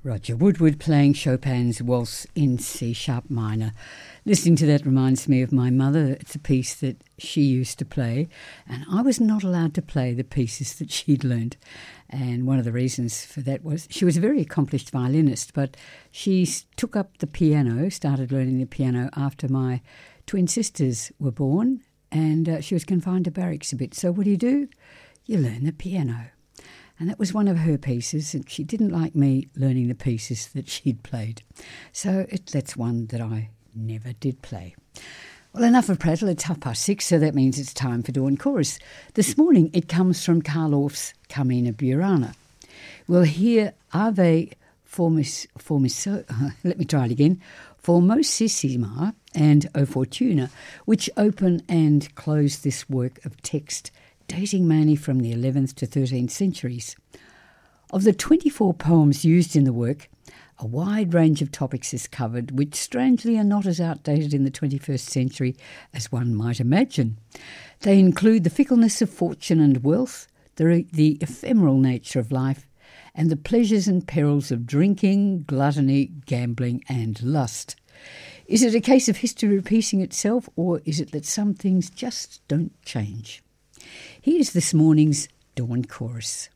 Roger Woodward playing Chopin's Waltz in C-sharp minor. Listening to that reminds me of my mother. It's a piece that she used to play, and I was not allowed to play the pieces that she'd learned. And one of the reasons for that was she was a very accomplished violinist, but she took up the piano, started learning the piano after my twin sisters were born, and she was confined to barracks a bit. So what do? You learn the piano. And that was one of her pieces, and she didn't like me learning the pieces that she'd played. So that's one that I never did play. Well, enough of prattle. It's 6:30, so that means it's time for Dawn Chorus. This morning it comes from Carl Orff's Carmina Burana. We'll hear Ave Formosissima and O Fortuna, which open and close this work of text, dating mainly from the 11th to 13th centuries. Of the 24 poems used in the work, a wide range of topics is covered, which strangely are not as outdated in the 21st century as one might imagine. They include the fickleness of fortune and wealth, the ephemeral nature of life, and the pleasures and perils of drinking, gluttony, gambling, and lust. Is it a case of history repeating itself, or is it that some things just don't change? Here's this morning's Dawn Chorus.